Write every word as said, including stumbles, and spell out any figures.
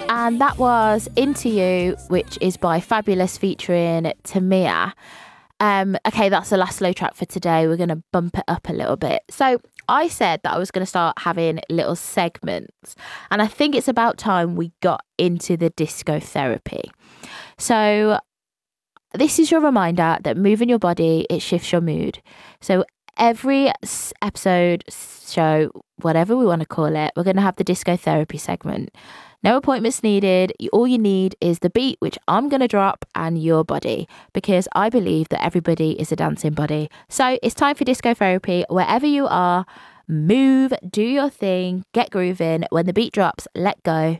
And that was Into You, which is by Fabulous featuring Tamia. Um, okay, that's the last slow track for today. We're going to bump it up a little bit. So I said that I was going to start having little segments, and I think it's about time we got into the disco therapy. So this is your reminder that moving your body, it shifts your mood. So every episode, show, whatever we want to call it, we're going to have the disco therapy segment. No appointments needed. All you need is the beat, which I'm going to drop, and your body, because I believe that everybody is a dancing body. So it's time for disco therapy. Wherever you are, move, do your thing, get grooving. When the beat drops, let go.